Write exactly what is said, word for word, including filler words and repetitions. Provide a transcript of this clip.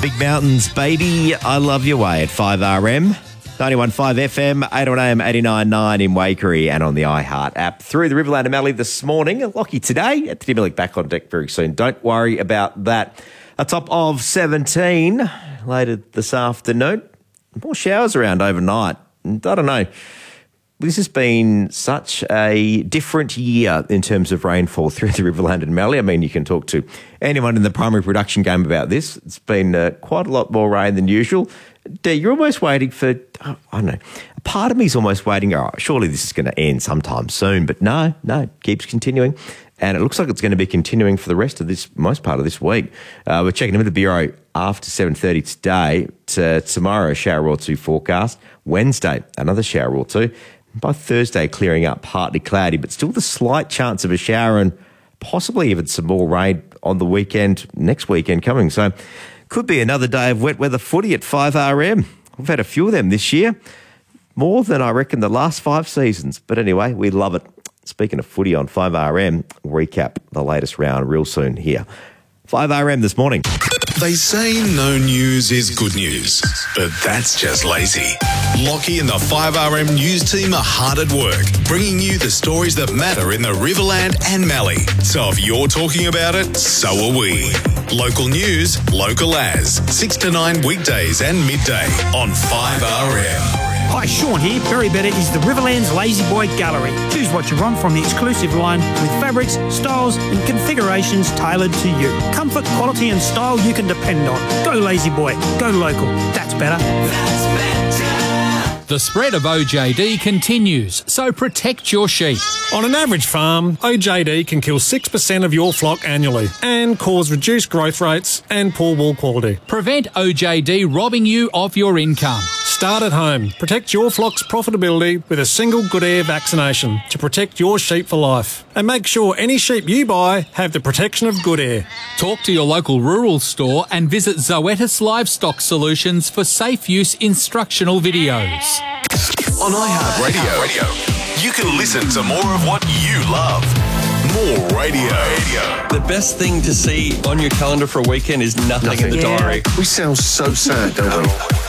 Big Mountains, baby, I love your way at five R M. ninety-one point five F M, eight oh one A M, eighty-nine point nine in Waikerie and on the iHeart app. Through the Riverland and Mallee this morning. Lockie today at the Timberlake back on deck very soon. Don't worry about that. A top of seventeen later this afternoon. More showers around overnight. And I don't know. This has been such a different year in terms of rainfall through the Riverland and Mallee. I mean, you can talk to anyone in the primary production game about this. It's been uh, quite a lot more rain than usual. D, you're almost waiting for, oh, I don't know, a part of me is almost waiting, oh, surely this is going to end sometime soon. But no, no, it keeps continuing. And it looks like it's going to be continuing for the rest of this, most part of this week. Uh, we're checking in with the Bureau after seven thirty today. To tomorrow, a shower or two forecast. Wednesday, another shower or two. By Thursday, clearing up, partly cloudy, but still the slight chance of a shower and possibly even some more rain on the weekend, next weekend coming. So could be another day of wet weather footy at five R M. We've had a few of them this year, more than I reckon the last five seasons. But anyway, we love it. Speaking of footy on five R M, we'll recap the latest round real soon here. five R M this morning. They say no news is good news, but that's just lazy. Lockie and the five R M news team are hard at work, bringing you the stories that matter in the Riverland and Mallee. So if you're talking about it, so are we. Local news, local as. six to nine weekdays and midday on five R M. Hi, Sean here. Berry Better is the Riverland's Lazy Boy Gallery. Choose what you want from the exclusive line with fabrics, styles and configurations tailored to you. Comfort, quality and style you can depend on. Go Lazy Boy. Go local. That's better. That's better. The spread of O J D continues, so protect your sheep. On an average farm, O J D can kill six percent of your flock annually and cause reduced growth rates and poor wool quality. Prevent O J D robbing you of your income. Start at home. Protect your flock's profitability with a single Good Air vaccination to protect your sheep for life. And make sure any sheep you buy have the protection of Good Air. Talk to your local rural store and visit Zoetis Livestock Solutions for safe use instructional videos. On iHeart Radio, you can listen to more of what you love. More radio. The best thing to see on your calendar for a weekend is nothing, nothing. in the yeah. diary. We sound so sad, don't we?